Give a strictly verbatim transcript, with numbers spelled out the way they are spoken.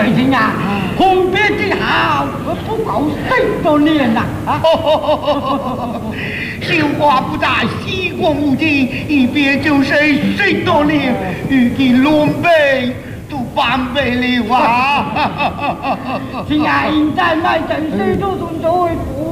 水情啊，分别之下不够十多年呐！啊， 绣花不在，西光无尽，一别就是十多年，如今龙辈都半辈了啊！ 亲啊，现在卖正水都准备。